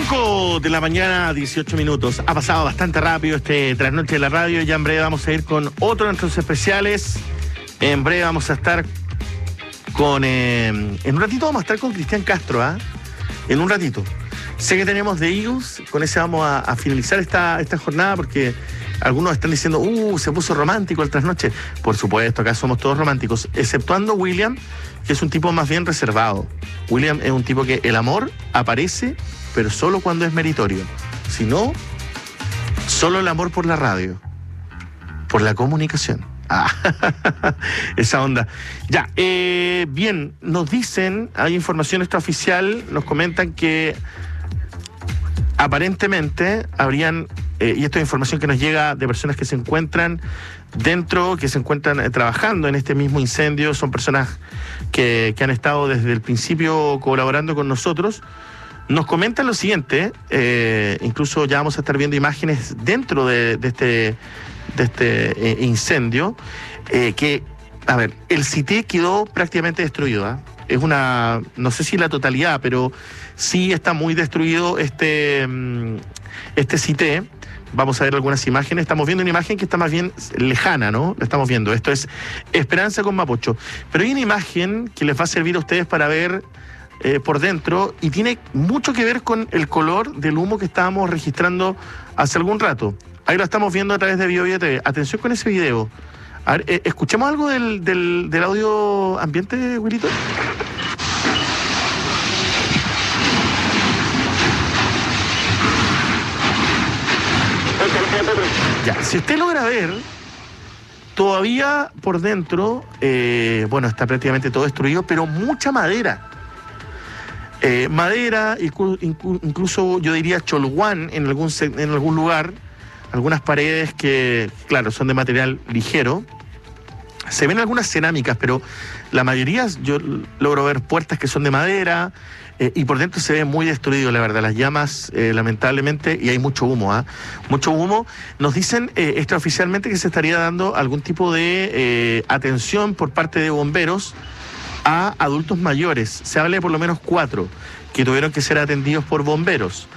5 de la mañana, 18 minutos. Ha pasado bastante rápido este trasnoche de la radio. Ya en breve vamos a ir con otro de nuestros especiales. En breve vamos a estar con... en un ratito vamos a estar con Cristian Castro, ¿ah? En un ratito. Sé que tenemos The Eagles. Con ese vamos a finalizar esta jornada porque algunos están diciendo, se puso romántico el trasnoche. Por supuesto, acá somos todos románticos, exceptuando William, que es un tipo más bien reservado. William es un tipo que el amor aparece, pero solo cuando es meritorio. Si no, solo el amor por la radio, por la comunicación. Esa onda. Ya, bien, nos dicen, hay información extraoficial, nos comentan que aparentemente habrían, y esto es información que nos llega de personas que se encuentran trabajando en este mismo incendio, son personas que han estado desde el principio colaborando con nosotros. Nos comentan lo siguiente, incluso ya vamos a estar viendo imágenes dentro de este incendio, que, a ver, el CITE quedó prácticamente destruido, ¿eh? Es una, no sé si la totalidad, pero sí está muy destruido este CITE. Vamos a ver algunas imágenes. Estamos viendo una imagen que está más bien lejana, ¿no? La estamos viendo. Esto es Esperanza con Mapocho. Pero hay una imagen que les va a servir a ustedes para ver por dentro y tiene mucho que ver con el color del humo que estábamos registrando hace algún rato. Ahí lo estamos viendo a través de BioBio TV. Atención con ese video. A ver, escuchemos algo del audio ambiente, Wilito. Ya, si usted logra ver, todavía por dentro, está prácticamente todo destruido, pero mucha madera. Madera, incluso yo diría cholguán en algún lugar, algunas paredes que, claro, son de material ligero. Se ven algunas cerámicas, pero la mayoría yo logro ver puertas que son de madera, y por dentro se ve muy destruido, la verdad. Las llamas, lamentablemente, y hay mucho humo, mucho humo. Nos dicen extraoficialmente que se estaría dando algún tipo de atención por parte de bomberos a adultos mayores. Se habla de por lo menos 4 que tuvieron que ser atendidos por bomberos.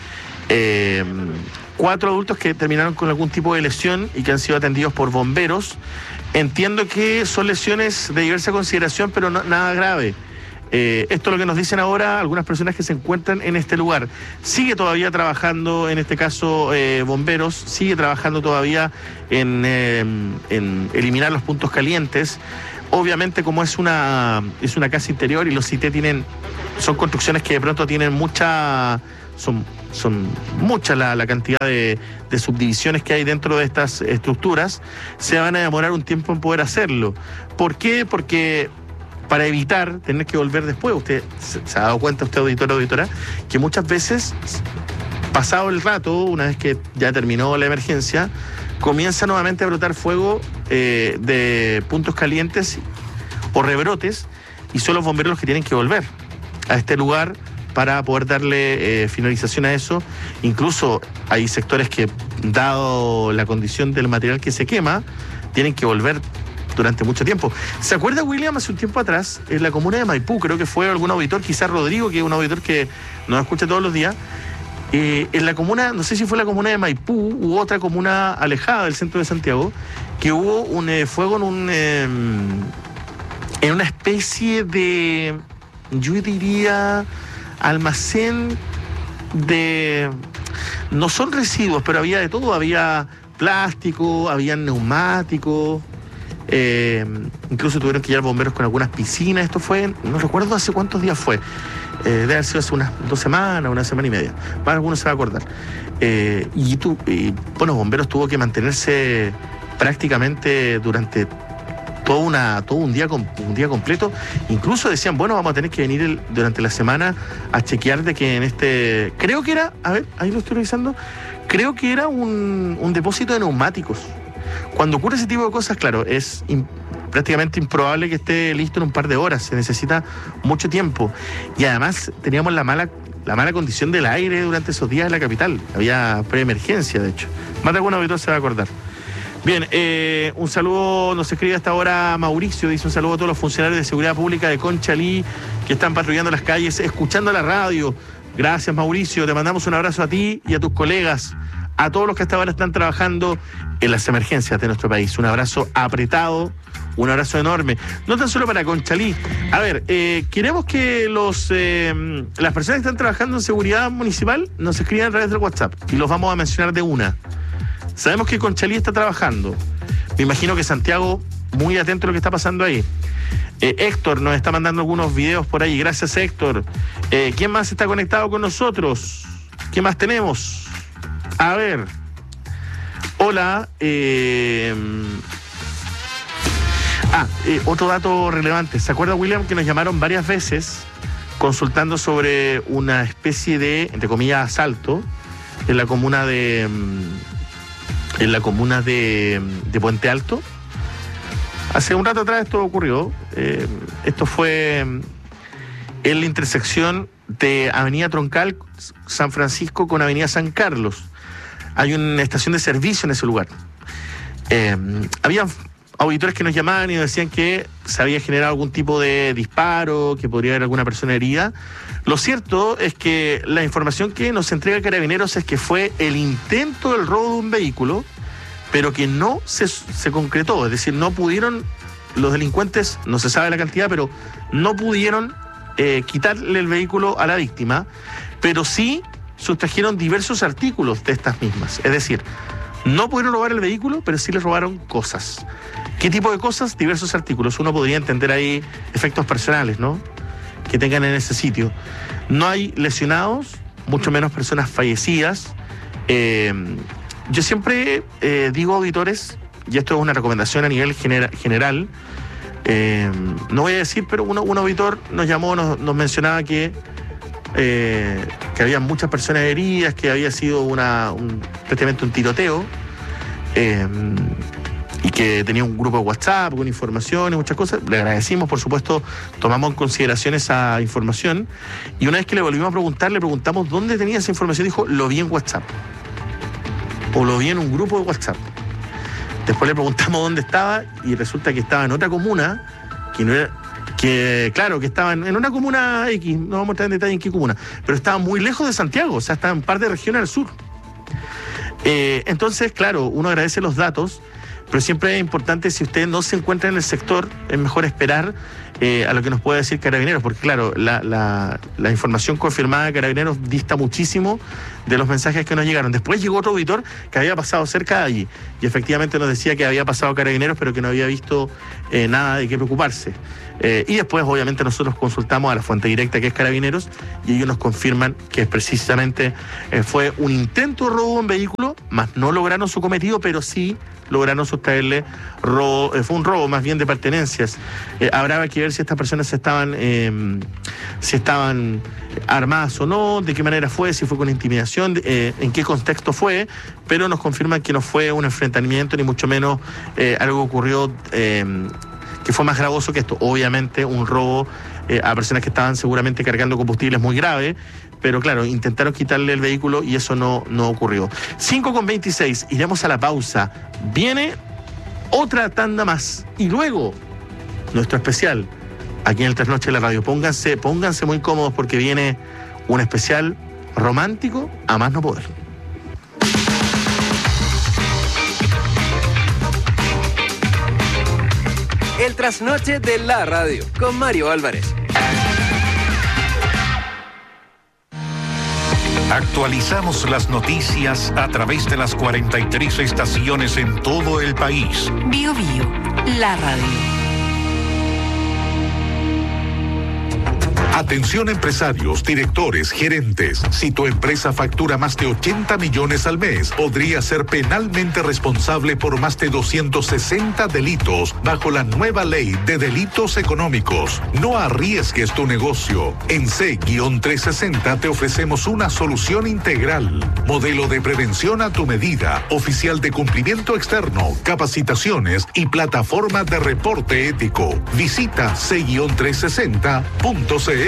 4 adultos que terminaron con algún tipo de lesión y que han sido atendidos por bomberos. Entiendo que son lesiones de diversa consideración, pero nada grave. Esto es lo que nos dicen ahora algunas personas que se encuentran en este lugar. Sigue todavía trabajando, en este caso, bomberos, sigue trabajando todavía en eliminar los puntos calientes. Obviamente, como es una casa interior y los CITE son construcciones que de pronto tienen son mucha la cantidad de subdivisiones que hay dentro de estas estructuras, se van a demorar un tiempo en poder hacerlo. ¿Por qué? Porque para evitar tener que volver después, usted se ha dado cuenta, usted auditor o auditora, que muchas veces, pasado el rato, una vez que ya terminó la emergencia, comienza nuevamente a brotar fuego de puntos calientes o rebrotes, y son los bomberos los que tienen que volver a este lugar para poder darle finalización a eso. Incluso hay sectores que, dado la condición del material que se quema, tienen que volver durante mucho tiempo. ¿Se acuerda, William, hace un tiempo atrás, en la comuna de Maipú, creo que fue algún auditor, quizás Rodrigo, que es un auditor que nos escucha todos los días, en la comuna, no sé si fue la comuna de Maipú u otra comuna alejada del centro de Santiago, que hubo un fuego en una especie de, yo diría, almacén de, no son residuos, pero había de todo, había plástico, había neumáticos, incluso tuvieron que llevar bomberos con algunas piscinas. Esto fue, no recuerdo hace cuántos días fue, debe haber sido hace unas 2 semanas, 1 semana y media, más algunos se va a acordar. Los bomberos tuvo que mantenerse prácticamente durante todo un día completo. Incluso decían, vamos a tener que venir durante la semana a chequear de que creo que era, a ver, ahí lo estoy revisando, creo que era un depósito de neumáticos. Cuando ocurre ese tipo de cosas, claro, es prácticamente improbable que esté listo en un par de horas, se necesita mucho tiempo. Y además teníamos la mala condición del aire durante esos días en la capital. Había preemergencia, de hecho. Más de algún auditor se va a acordar. Bien, un saludo, nos escribe hasta ahora Mauricio, dice un saludo a todos los funcionarios de seguridad pública de Conchalí que están patrullando las calles, escuchando la radio. Gracias, Mauricio. Te mandamos un abrazo a ti y a tus colegas, a todos los que hasta ahora están trabajando en las emergencias de nuestro país. Un abrazo apretado, un abrazo enorme. No tan solo para Conchalí. A ver, queremos que las personas que están trabajando en seguridad municipal nos escriban a través del WhatsApp y los vamos a mencionar de una. Sabemos que Conchalí está trabajando. Me imagino que Santiago, muy atento a lo que está pasando ahí. Héctor nos está mandando algunos videos por ahí. Gracias, Héctor. ¿Quién más está conectado con nosotros? ¿Qué más tenemos? A ver. Hola. Otro dato relevante. ¿Se acuerda, William, que nos llamaron varias veces consultando sobre una especie de, entre comillas, asalto en la comuna de Puente Alto? Hace un rato atrás esto ocurrió. Esto fue en la intersección de Avenida Troncal San Francisco con Avenida San Carlos. Hay una estación de servicio en ese lugar. Había auditores que nos llamaban y nos decían que se había generado algún tipo de disparo, que podría haber alguna persona herida. Lo cierto es que la información que nos entrega Carabineros es que fue el intento del robo de un vehículo, pero que no se concretó. Es decir, no pudieron, los delincuentes, no se sabe la cantidad, pero no pudieron quitarle el vehículo a la víctima, pero sí sustrajeron diversos artículos de estas mismas. Es decir, no pudieron robar el vehículo, pero sí le robaron cosas. ¿Qué tipo de cosas? Diversos artículos. Uno podría entender ahí efectos personales, ¿no?, que tengan en ese sitio. No hay lesionados, mucho menos personas fallecidas. Yo siempre digo, auditores, y esto es una recomendación a nivel general, no voy a decir, pero un auditor nos llamó, nos mencionaba que había muchas personas heridas, que había sido prácticamente un tiroteo, y que tenía un grupo de WhatsApp con información y muchas cosas. Le agradecimos, por supuesto, tomamos en consideración esa información, y una vez que le volvimos a preguntar, le preguntamos dónde tenía esa información. Dijo, lo vi en WhatsApp, o lo vi en un grupo de WhatsApp. Después le preguntamos dónde estaba y resulta que estaba en otra comuna, que estaba en una comuna X, no vamos a entrar en detalle en qué comuna, pero estaba muy lejos de Santiago, o sea, estaba en parte de regiones al sur. Entonces, claro, uno agradece los datos, pero siempre es importante, si usted no se encuentra en el sector, es mejor esperar a lo que nos puede decir Carabineros, porque claro, la información confirmada de Carabineros dista muchísimo de los mensajes que nos llegaron. Después llegó otro auditor que había pasado cerca de allí y efectivamente nos decía que había pasado Carabineros, pero que no había visto nada de qué preocuparse. Y después, obviamente, nosotros consultamos a la fuente directa, que es Carabineros, y ellos nos confirman que precisamente fue un intento de robo de un vehículo, más no lograron su cometido, pero sí lograron sustraerle robo. Fue un robo más bien de pertenencias. Habrá que ver si estas personas si estaban armadas o no, de qué manera fue, si fue con intimidación, en qué contexto fue, pero nos confirman que no fue un enfrentamiento, ni mucho menos algo ocurrió que fue más gravoso que esto. Obviamente un robo a personas que estaban seguramente cargando combustible es muy grave, pero claro, intentaron quitarle el vehículo y eso no ocurrió. 5:26, iremos a la pausa. Viene otra tanda más y luego nuestro especial aquí en el Trasnoche de la Radio. Pónganse muy cómodos porque viene un especial romántico a más no poder. El Trasnoche de la Radio con Mario Álvarez. Actualizamos las noticias a través de las 43 estaciones en todo el país. Bio Bio, la radio. Atención empresarios, directores, gerentes. Si tu empresa factura más de 80 millones al mes, podría ser penalmente responsable por más de 260 delitos bajo la nueva ley de delitos económicos. No arriesgues tu negocio. En C-360 te ofrecemos una solución integral. Modelo de prevención a tu medida, oficial de cumplimiento externo, capacitaciones y plataforma de reporte ético. Visita C-360.cl.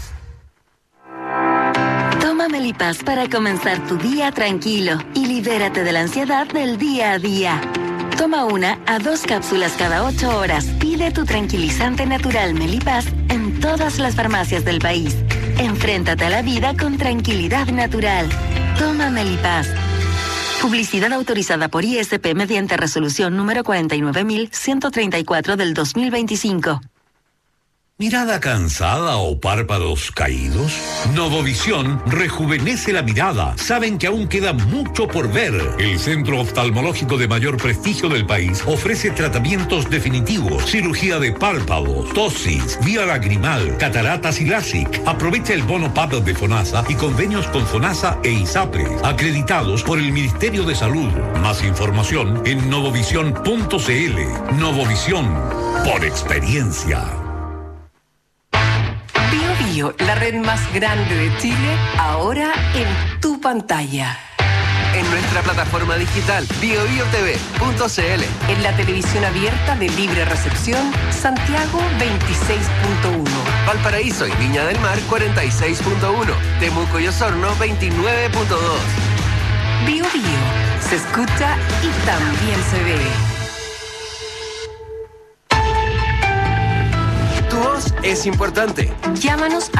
Toma Melipaz para comenzar tu día tranquilo y libérate de la ansiedad del día a día. Toma 1 a 2 cápsulas cada 8 horas. Pide tu tranquilizante natural Melipaz en todas las farmacias del país. Enfréntate a la vida con tranquilidad natural. Toma Melipaz. Publicidad autorizada por ISP mediante resolución número 49134 del 2025. ¿Mirada cansada o párpados caídos? Novovisión rejuvenece la mirada. Saben que aún queda mucho por ver. El centro oftalmológico de mayor prestigio del país ofrece tratamientos definitivos, cirugía de párpados, tosis, vía lagrimal, cataratas y LASIK. Aprovecha el bono PAP de FONASA y convenios con FONASA e ISAPRE, acreditados por el Ministerio de Salud. Más información en novovision.cl. Novovisión, por experiencia. Bio, la red más grande de Chile, ahora en tu pantalla. En nuestra plataforma digital biobiotv.cl. En la televisión abierta de libre recepción, Santiago 26.1. Valparaíso y Viña del Mar 46.1. Temuco y Osorno 29.2. Bio se escucha y también se ve. Tu voz es importante. Llámanos